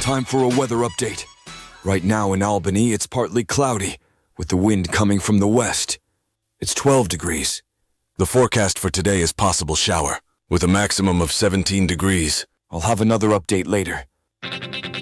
Time for a weather update. Right now in Albany, it's partly cloudy, with the wind coming from the west. It's 12 degrees. The forecast for today is possible shower, with a maximum of 17 degrees. I'll have another update later.